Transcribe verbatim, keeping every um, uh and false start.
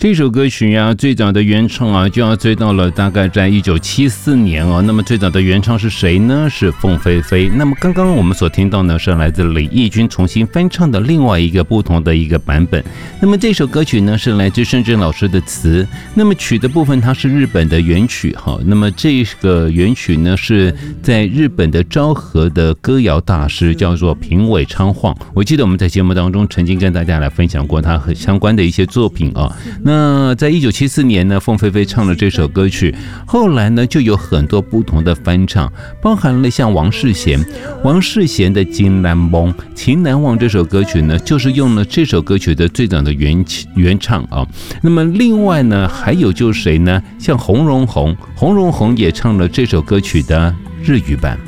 这首歌曲啊，最早的原唱啊，就要追到了大概在一九七四年哦。那么最早的原唱是谁呢？是凤飞飞。那么刚刚我们所听到呢，是来自李翊君重新翻唱的另外一个不同的一个版本。那么这首歌曲呢，是来自盛珍老师的词。那么曲的部分它是日本的原曲哈。那么这个原曲呢，是在日本的昭和的歌谣大师叫做平尾昌晃。我记得我们在节目当中曾经跟大家来分享过他和相关的一些作品啊。那在一九七四年呢，凤飞飞唱了这首歌曲，后来呢就有很多不同的翻唱，包含了像王世贤，王世贤的《金兰梦》《情难忘》这首歌曲呢，就是用了这首歌曲的最早的原原唱啊。那么另外呢，还有就是谁呢？像洪荣宏，洪荣宏也唱了这首歌曲的日语版。